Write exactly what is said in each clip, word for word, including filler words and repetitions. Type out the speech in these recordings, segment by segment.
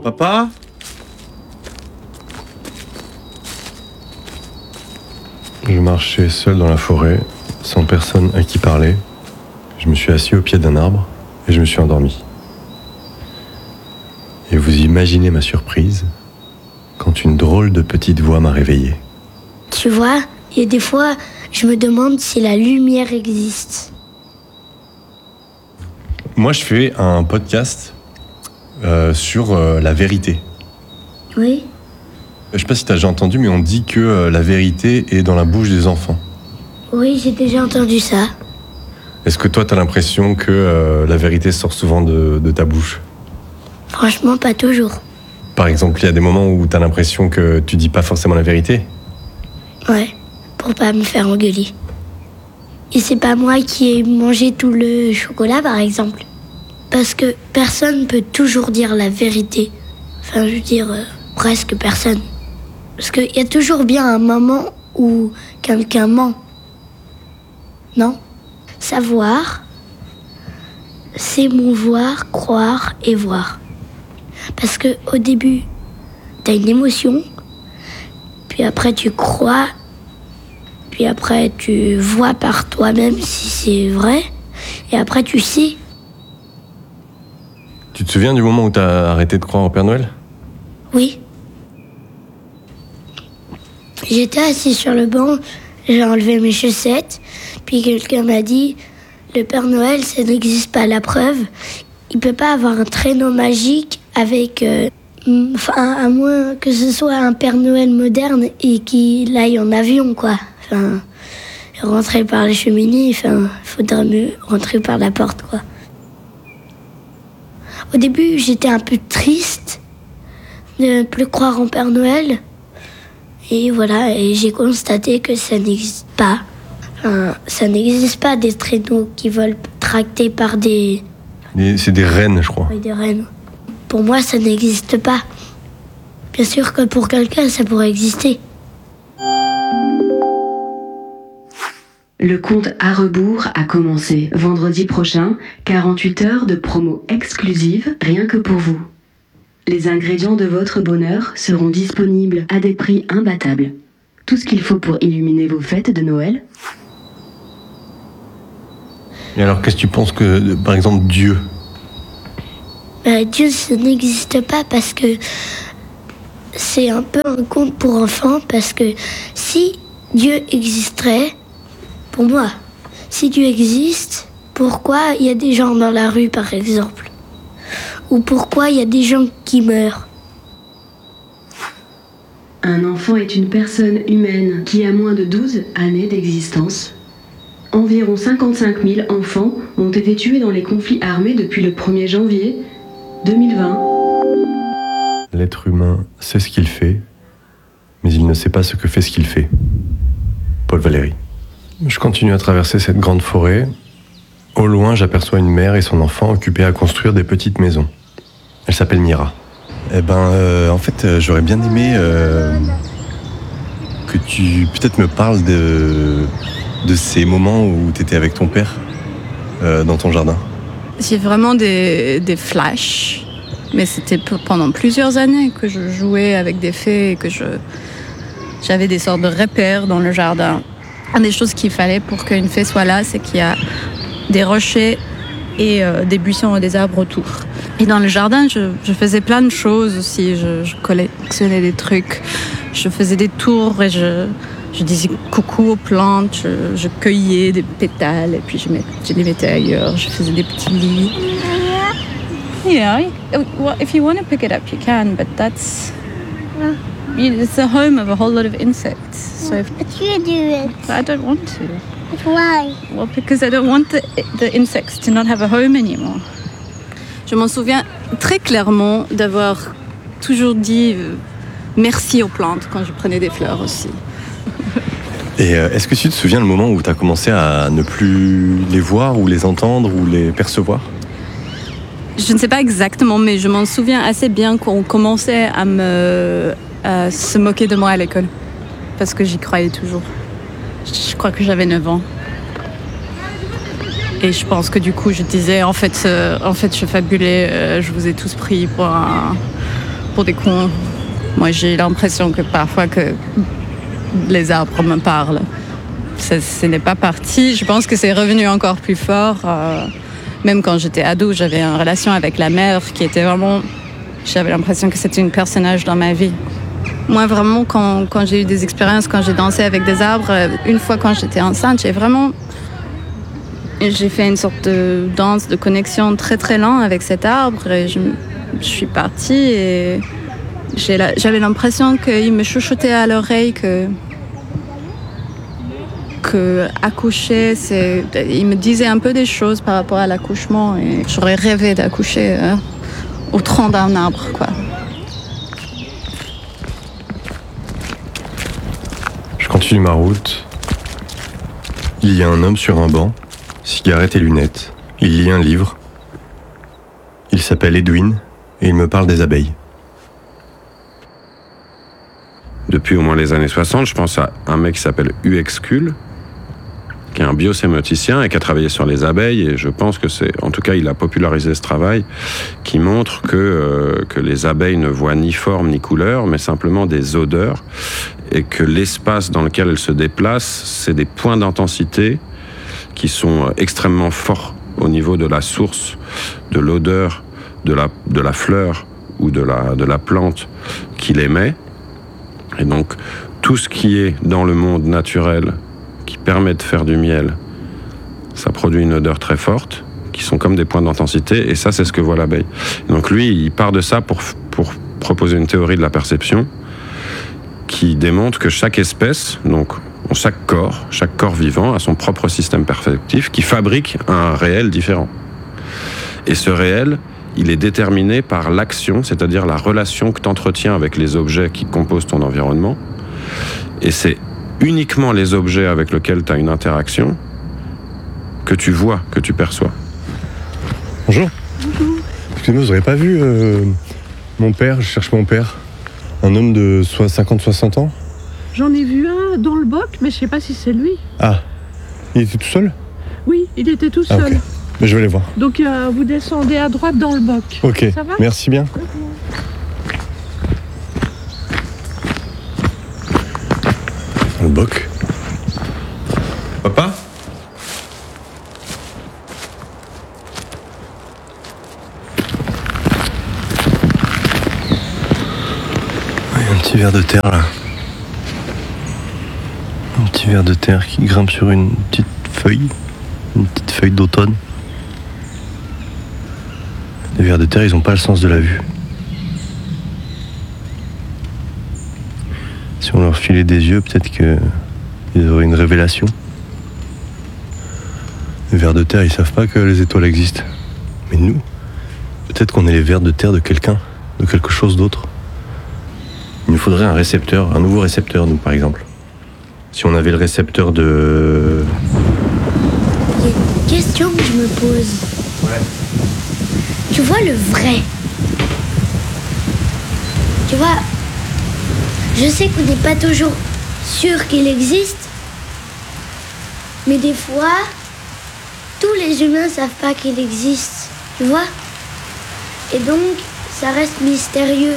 Papa ? Je marchais seul dans la forêt, sans personne à qui parler. Je me suis assis au pied d'un arbre et je me suis endormi. Et vous imaginez ma surprise quand une drôle de petite voix m'a réveillé. Tu vois, il y a des fois, je me demande si la lumière existe. Moi, je fais un podcast euh, sur euh, la vérité. Oui. Je sais pas si t'as déjà entendu, mais on dit que euh, la vérité est dans la bouche des enfants. Oui, j'ai déjà entendu ça. Est-ce que toi, t'as l'impression que euh, la vérité sort souvent de, de ta bouche ? Franchement, pas toujours. Par exemple, il y a des moments où t'as l'impression que tu dis pas forcément la vérité ? Ouais, pour pas me faire engueuler. Et c'est pas moi qui ai mangé tout le chocolat, par exemple. Parce que personne peut toujours dire la vérité. Enfin, je veux dire, euh, presque personne. Parce qu'il y a toujours bien un moment où quelqu'un ment. Non ? Savoir, c'est mouvoir, croire et voir. Parce que au début, t'as une émotion, puis après tu crois, puis après tu vois par toi-même si c'est vrai, et après tu sais. Tu te souviens du moment où t'as arrêté de croire au Père Noël ? Oui. J'étais assis sur le banc, j'ai enlevé mes chaussettes, puis quelqu'un m'a dit « Le Père Noël, ça n'existe pas, la preuve. Il peut pas avoir un traîneau magique avec... Euh, enfin, à moins que ce soit un Père Noël moderne et qu'il aille en avion, quoi. Enfin, rentrer par les cheminées, enfin, il faudrait mieux rentrer par la porte, quoi. » Au début, j'étais un peu triste de ne plus croire en Père Noël. Et voilà, et j'ai constaté que ça n'existe pas. Enfin, ça n'existe pas des traîneaux qui volent tractés par des... C'est des rennes, je crois. Oui, des rennes. Pour moi, ça n'existe pas. Bien sûr que pour quelqu'un, ça pourrait exister. Le compte à rebours a commencé. Vendredi prochain, quarante-huit heures de promo exclusive, rien que pour vous. Les ingrédients de votre bonheur seront disponibles à des prix imbattables. Tout ce qu'il faut pour illuminer vos fêtes de Noël. Et alors, qu'est-ce que tu penses que, par exemple, Dieu ? Bah, Dieu, ça n'existe pas parce que c'est un peu un conte pour enfants. Parce que si Dieu existerait, pour moi, si Dieu existe, pourquoi il y a des gens dans la rue, par exemple ? Ou pourquoi il y a des gens qui meurent ? Un enfant est une personne humaine qui a moins de douze années d'existence. Environ cinquante-cinq mille enfants ont été tués dans les conflits armés depuis le premier janvier deux mille vingt. L'être humain sait ce qu'il fait, mais il ne sait pas ce que fait ce qu'il fait. Paul Valéry. Je continue à traverser cette grande forêt. Au loin, j'aperçois une mère et son enfant occupés à construire des petites maisons. Elle s'appelle Mira. Eh ben, euh, en fait, euh, j'aurais bien aimé euh, que tu peut-être me parles de, de ces moments où tu étais avec ton père euh, dans ton jardin. J'ai vraiment des, des flashs, mais c'était pendant plusieurs années que je jouais avec des fées et que je, j'avais des sortes de repères dans le jardin. Une des choses qu'il fallait pour qu'une fée soit là, c'est qu'il y a des rochers et euh, des buissons et des arbres autour. Et dans le jardin, je, je faisais plein de choses aussi. Je, je collectionnais des trucs, je faisais des tours et je, je disais coucou aux plantes, je, je cueillais des pétales et puis je, met, je les mettais ailleurs. Je faisais des petits lits. Yeah, well, if you want to pick it up, you can, but that's... It's the home of a whole lot of insects. So if, But you do it. I don't want to. But why? Well, because I don't want the, the insects to not have a home anymore. Je m'en souviens très clairement d'avoir toujours dit euh, merci aux plantes quand je prenais des fleurs aussi. Et euh, est-ce que tu te souviens le moment où tu as commencé à ne plus les voir ou les entendre ou les percevoir ? Je ne sais pas exactement, mais je m'en souviens assez bien qu'on commençait à me à se moquer de moi à l'école. Parce que j'y croyais toujours. Je crois que j'avais neuf ans. Et je pense que du coup, je disais, en fait, euh, en fait je fabulais, euh, je vous ai tous pris pour un, pour des cons. Moi, j'ai l'impression que parfois que les arbres me parlent. Ça, ce n'est pas parti. Je pense que c'est revenu encore plus fort. Euh, même quand j'étais ado, j'avais une relation avec la mer qui était vraiment... J'avais l'impression que c'était un personnage dans ma vie. Moi, vraiment, quand, quand j'ai eu des expériences, quand j'ai dansé avec des arbres, une fois quand j'étais enceinte, j'ai vraiment... J'ai fait une sorte de danse, de connexion très très lente avec cet arbre. Et je, je suis partie et j'ai la, j'avais l'impression qu'il me chuchotait à l'oreille que... que accoucher, c'est... Il me disait un peu des choses par rapport à l'accouchement et j'aurais rêvé d'accoucher euh, au tronc d'un arbre, quoi. Je continue ma route. Il y a un homme sur un banc, cigarette et lunettes. Il lit un livre. Il s'appelle Edwin et il me parle des abeilles. Depuis au moins les années soixante, je pense à un mec qui s'appelle U X Kull, qui est un biosémoticien et qui a travaillé sur les abeilles, et je pense que c'est, en tout cas, il a popularisé ce travail qui montre que, euh, que les abeilles ne voient ni forme ni couleur, mais simplement des odeurs, et que l'espace dans lequel elles se déplacent, c'est des points d'intensité qui sont extrêmement forts au niveau de la source, de l'odeur, de la, de la fleur ou de la, de la plante qu'il émet. Et donc, tout ce qui est dans le monde naturel qui permet de faire du miel, ça produit une odeur très forte, qui sont comme des points d'intensité, et ça, c'est ce que voit l'abeille. Et donc lui, il part de ça pour, pour proposer une théorie de la perception qui démontre que chaque espèce, donc chaque corps, chaque corps vivant a son propre système perceptif qui fabrique un réel différent. Et ce réel, il est déterminé par l'action, c'est-à-dire la relation que tu entretiens avec les objets qui composent ton environnement. Et c'est uniquement les objets avec lesquels tu as une interaction que tu vois, que tu perçois. Bonjour. Bonjour. Excusez-moi, vous n'aurez pas vu euh, mon père, je cherche mon père, un homme de cinquante soixante ans? J'en ai vu un dans le boc, mais je sais pas si c'est lui. Ah, il était tout seul? Oui, il était tout seul. Ah, okay. Mais je vais aller voir. Donc euh, vous descendez à droite dans le boc. Ok, ça va? Merci bien. Le boc. Papa? Il y a un petit ver de terre là. Un petit ver de terre qui grimpe sur une petite feuille. Une petite feuille d'automne. Les vers de terre, ils n'ont pas le sens de la vue. Si on leur filait des yeux, peut-être qu'ils auraient une révélation. Les vers de terre, ils savent pas que les étoiles existent. Mais nous, peut-être qu'on est les vers de terre de quelqu'un, de quelque chose d'autre. Il nous faudrait un récepteur, un nouveau récepteur, nous, par exemple. Si on avait le récepteur de... Il y a une question que je me pose. Ouais. Tu vois le vrai. Tu vois, je sais qu'on n'est pas toujours sûr qu'il existe, mais des fois, tous les humains ne savent pas qu'il existe, tu vois. Et donc, ça reste mystérieux.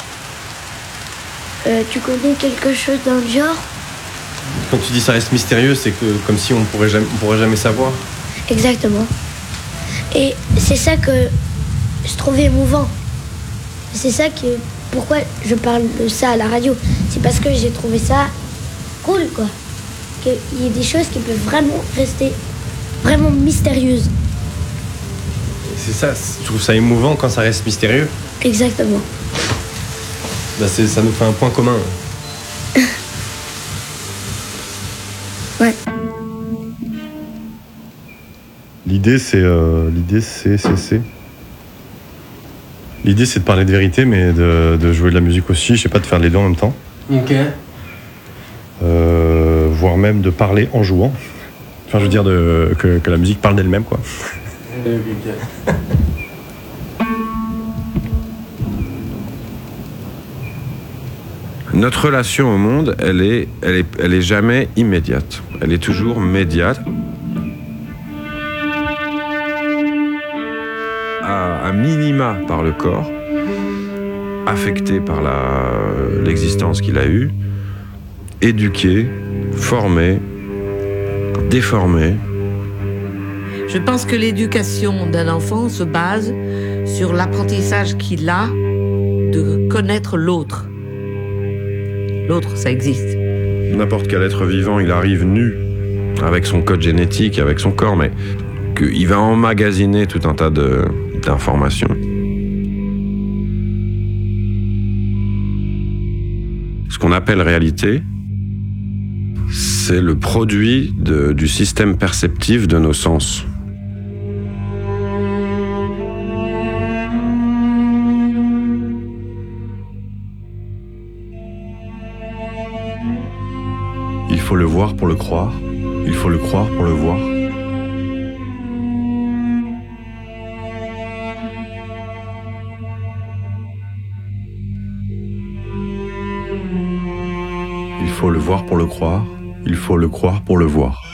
Euh, tu connais quelque chose dans le genre? Quand tu dis ça reste mystérieux, c'est que comme si on pourrait jamais, on pourrait jamais savoir. Exactement. Et c'est ça que je trouvais émouvant. C'est ça que pourquoi je parle de ça à la radio. C'est parce que j'ai trouvé ça cool, quoi. Qu'il y ait des choses qui peuvent vraiment rester vraiment mystérieuses. C'est ça, je trouve ça émouvant quand ça reste mystérieux. Exactement. Bah c'est, ça nous fait un point commun. Ouais. L'idée c'est, euh, l'idée c'est, c'est, c'est. L'idée c'est de parler de vérité, mais de, de jouer de la musique aussi. Je sais pas, de faire les deux en même temps. Ok. Euh, voire même de parler en jouant. Enfin, je veux dire de, que, que la musique parle d'elle-même, quoi. Ok. Notre relation au monde, elle est, elle est, elle est jamais immédiate. Elle est toujours médiate. À, à minima par le corps, affecté par la, l'existence qu'il a eue, éduqué, formé, déformé. Je pense que l'éducation d'un enfant se base sur l'apprentissage qu'il a de connaître l'autre. L'autre, ça existe. N'importe quel être vivant, il arrive nu, avec son code génétique, avec son corps, mais qu'il va emmagasiner tout un tas de, d'informations. Ce qu'on appelle réalité, c'est le produit de, du système perceptif de nos sens. Il faut le voir pour le croire, il faut le croire pour le voir. Il faut le voir pour le croire, il faut le croire pour le voir.